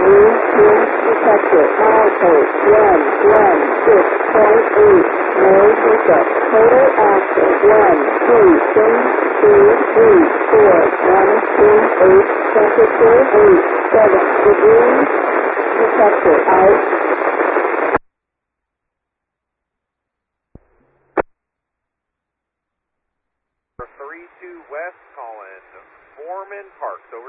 detector, milepost 116.8, no hiccup, total active 1, 2, 3, 4, 1, 2, 8, temperature 87 degrees, detector out. 32 West, calling Foreman Parks, over.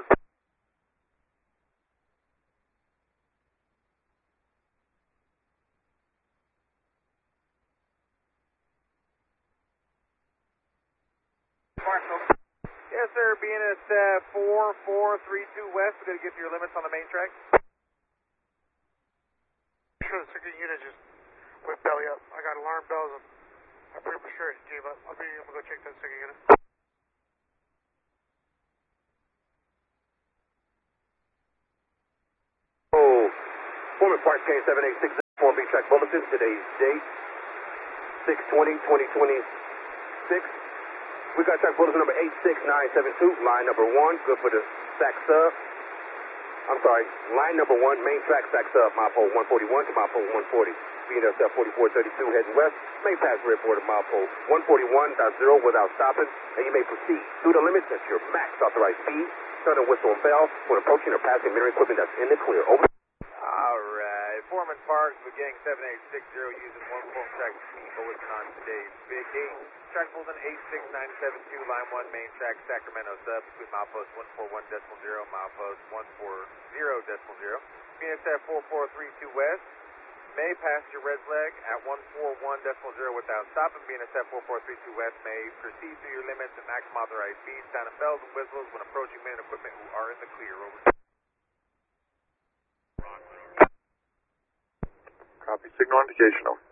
Yes, sir, being at 4432 West, we got to get to your limits on the main track. Sure, the second unit just went belly up. I got alarm bells and I'm pretty sure it gave up. I'm gonna go check that second unit. Oh, Foreman Parks, K7860, B track bulletin. Today's date, 6/20/2026. We got track bulletin number 86972, line number 1, good for the stack sub. I'm sorry, line number 1, main track stack sub, milepole 141 to milepole 140. BNSF 4432 heading west, may pass red border milepole 141.0 without stopping, and you may proceed through the limits at your max authorized speed. Turn and whistle and bell when approaching or passing mirror equipment that's in the clear. Over. Alright, Foreman Parks, beginning 7860, using one form track speed bulletin on today's big game. Track bulletin 86972, line 1, main track, Sacramento sub, between milepost 141.0, milepost 140.0. BNSF 4432 West, may pass your red flag at 141.0 without stopping. BNSF 4432 West may proceed through your limits at maximum authorized speed, sounding bells and whistles when approaching men and equipment who are in the clear. Over. Copy, signal indicational.